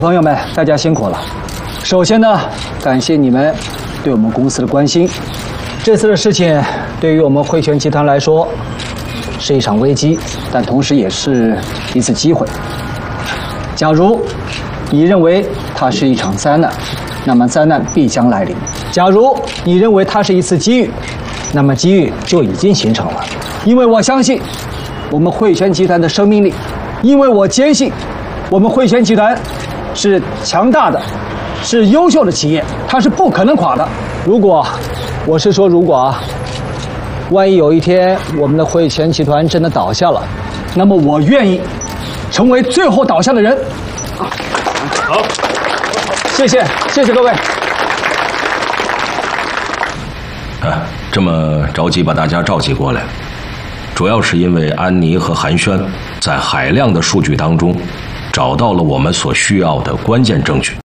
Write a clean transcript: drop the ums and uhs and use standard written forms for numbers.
朋友们，大家辛苦了。首先呢，感谢你们对我们公司的关心。这次的事情对于我们汇泉集团来说是一场危机，但同时也是一次机会。假如你认为它是一场灾难，那么灾难必将来临；假如你认为它是一次机遇，那么机遇就已经形成了。因为我相信我们汇泉集团的生命力，因为我坚信我们汇泉集团是强大的，是优秀的企业，它是不可能垮的。如果万一有一天我们的汇泉集团真的倒下了，那么我愿意成为最后倒下的人。 好， 谢谢各位。 这么着急把大家召集过来，主要是因为安妮和韩轩在海量的数据当中找到了我们所需要的关键证据。